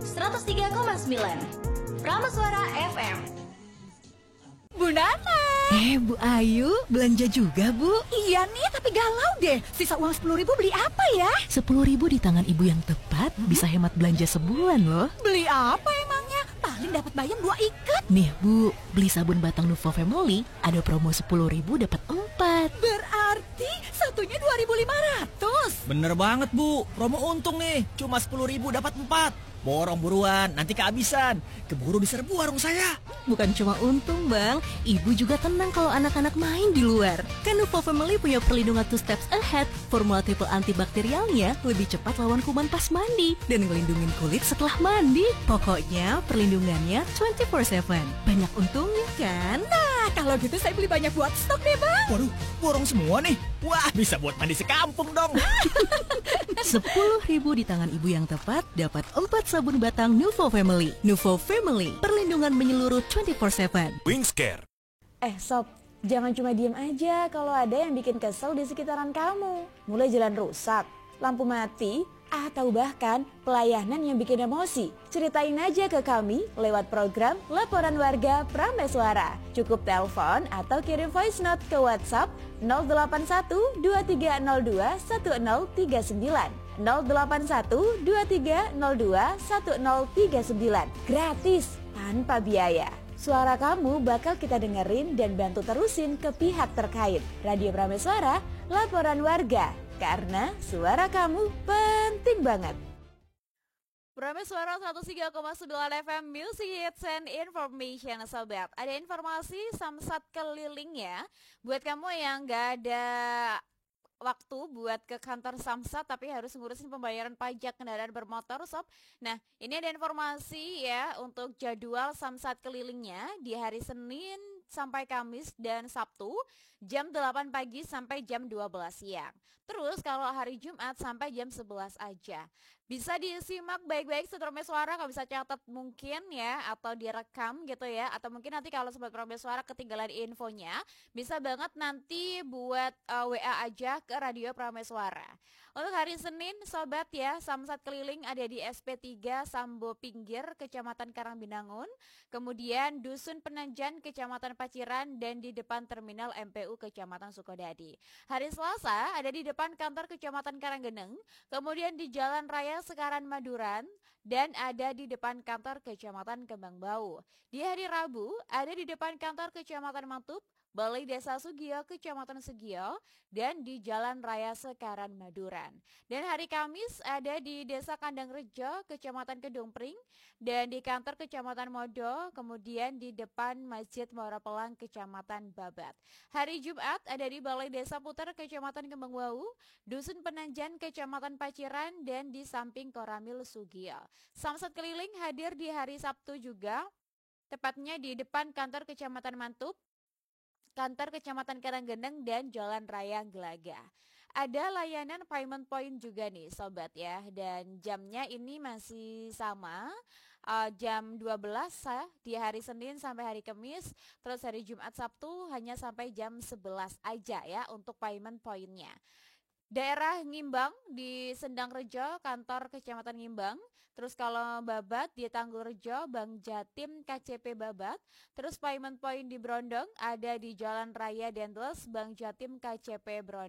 103,9 Prameswara FM. Bu Nana. Bu Ayu, belanja juga, Bu? Iya nih, tapi galau deh. Sisa uang 10.000 beli apa ya? 10.000 di tangan ibu yang tepat bisa hemat belanja sebulan loh. Beli apa emangnya? Paling dapat bayam 2 ikat. Nih Bu, beli sabun batang Nuvo Family ada promo 10.000 dapat 4. Berarti satunya 2.500. Bener banget Bu, promo untung nih. Cuma 10.000 dapat 4. Borong buruan, nanti kehabisan. Keburu diserbu warung saya. Bukan cuma untung Bang, ibu juga tenang kalau anak-anak main di luar. Kan Nuvo Family punya perlindungan 2 steps ahead. Formula triple antibakterialnya lebih cepat lawan kuman pas mandi dan ngelindungin kulit setelah mandi. Pokoknya perlindungannya 24/7. Banyak untungnya kan? Nah, kalau gitu saya beli banyak buat stok deh, Bang. Waduh, borong semua nih. Wah, bisa buat mandi sekampung dong. 10.000 di tangan ibu yang tepat dapat 4 sabun batang Nuvo Family. Nuvo Family, perlindungan menyeluruh 24/7. Wingscare. Sob, jangan cuma diem aja kalau ada yang bikin kesel di sekitaran kamu. Mulai jalan rusak, lampu mati, atau bahkan pelayanan yang bikin emosi. Ceritain aja ke kami lewat program Laporan Warga Prameswara. Cukup telepon atau kirim voice note ke WhatsApp 081 2302 1039. 081 2302 1039. Gratis, tanpa biaya. Suara kamu bakal kita dengerin dan bantu terusin ke pihak terkait. Radio Prameswara, Laporan Warga. Karena suara kamu penting banget. Prameswara 103,9 FM Music Hits and Information. Sobat, ada informasi samsat keliling ya. Buat kamu yang gak ada waktu buat ke kantor Samsat tapi harus ngurusin pembayaran pajak kendaraan bermotor, sob. Nah, ini ada informasi ya untuk jadwal Samsat kelilingnya di hari Senin sampai Kamis dan Sabtu jam 8 pagi sampai jam 12 siang. Terus kalau hari Jumat sampai jam 11 aja. Bisa disimak baik-baik Sobat Prameswara, kalau bisa catat mungkin ya, atau direkam gitu ya, atau mungkin nanti kalau Sobat Prameswara ketinggalan infonya, bisa banget nanti buat WA aja ke Radio Prameswara. Untuk hari Senin Sobat ya, Samsat keliling ada di SP3 Sambo Pinggir, Kecamatan Karangbinangun, kemudian Dusun Penanjan, Kecamatan Paciran, dan di depan Terminal MPU Kecamatan Sukodadi. Hari Selasa ada di depan kantor Kecamatan Karanggeneng, kemudian di Jalan Raya Sekaran Maduran, dan ada di depan kantor Kecamatan Kembang Bau. Di hari Rabu ada di depan kantor Kecamatan Matup, Balai Desa Sugio, Kecamatan Sugio, dan di Jalan Raya Sekaran Maduran. Dan hari Kamis ada di Desa Kandang Rejo, Kecamatan Kedungpring, dan di kantor Kecamatan Modo, kemudian di depan Masjid Muara Pelang, Kecamatan Babat. Hari Jumat ada di Balai Desa Puter, Kecamatan Kembang Bau, Dusun Penanjan, Kecamatan Paciran, dan di samping Koramil Sugio. Samsat keliling hadir di hari Sabtu juga, tepatnya di depan kantor Kecamatan Mantup, kantor Kecamatan Karanggeneng, dan Jalan Raya Gelaga. Ada layanan payment point juga nih Sobat ya, dan jamnya ini masih sama, jam 12 ya, di hari Senin sampai hari Kamis. Terus hari Jumat Sabtu hanya sampai jam 11 aja ya untuk payment pointnya. Daerah Ngimbang di Sendang Rejo, kantor Kecamatan Ngimbang. Terus kalau Babat di Tanggul Rejo, Bang Jatim KCP Babat. Terus payment point di Brondong ada di Jalan Raya Dendles, Bang Jatim KCP Brondong.